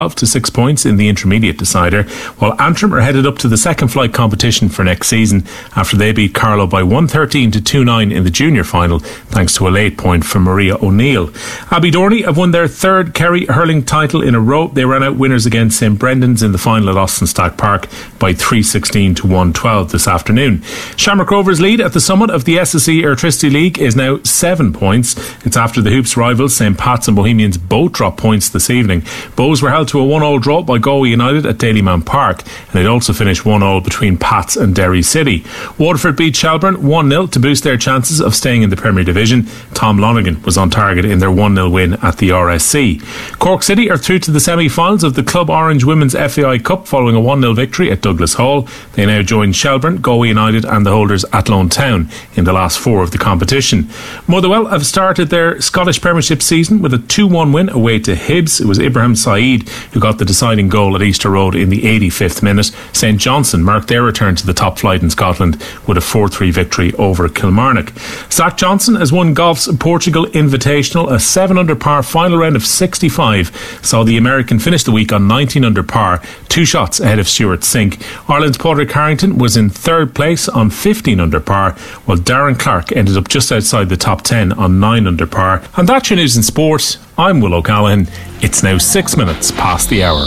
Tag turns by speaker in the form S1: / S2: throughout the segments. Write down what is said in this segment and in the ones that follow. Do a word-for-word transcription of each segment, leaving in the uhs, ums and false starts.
S1: to six points in the intermediate decider, while Antrim are headed up to the second flight competition for next season after they beat Carlow by one thirteen to two nine in the junior final thanks to a late point from Maria O'Neill. Abbey Dorney have won their third Kerry hurling title in a row. They ran out winners against St Brendan's in the final at Austin Stack Park by three sixteen to one twelve this afternoon. Shamrock Rovers' lead at the summit of the S S E Airtricity League is now seven points. It's after the Hoops rivals St Pat's and Bohemians both dropped points this evening. Bows were held to a one all draw by Galway United at Dalymount Park, and it also finished one all between Pats and Derry City. Waterford beat Shelbourne one nil to boost their chances of staying in the Premier Division. Tom Lonergan was on target in their one nil win at the R S C. Cork City are through to the semi-finals of the Club Orange Women's F A I Cup following a one nil victory at Douglas Hall. They now join Shelbourne, Galway United and the holders Athlone Town in the last four of the competition. Motherwell have started their Scottish Premiership season with a two one win away to Hibs. It was Ibrahim Saeed who got the deciding goal at Easter Road in the eighty-fifth minute. St Johnstone marked their return to the top flight in Scotland with a four three victory over Kilmarnock. Zach Johnson has won golf's Portugal Invitational. A seven under par final round of sixty-five saw the American finish the week on nineteen under par, two shots ahead of Stuart Sink. Ireland's Padraig Harrington was in third place on fifteen under par, while Darren Clark ended up just outside the top ten on nine under par. And that's your news in sport. I'm Will O'Callaghan. It's now six minutes past the hour.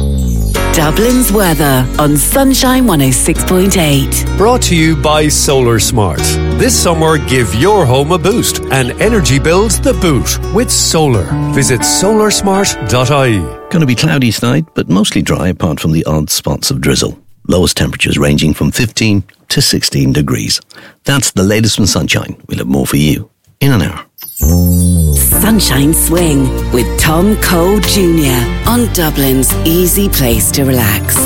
S2: Dublin's weather on Sunshine one oh six point eight.
S3: Brought to you by Solar Smart. This summer, give your home a boost and energy bills the boot with solar. Visit solar smart dot I E.
S4: Going to be cloudy tonight, but mostly dry apart from the odd spots of drizzle. Lowest temperatures ranging from fifteen to sixteen degrees. That's the latest from Sunshine. We'll have more for you in an hour.
S2: Sunshine Swing with Tom Cole Junior on Dublin's easy place to relax.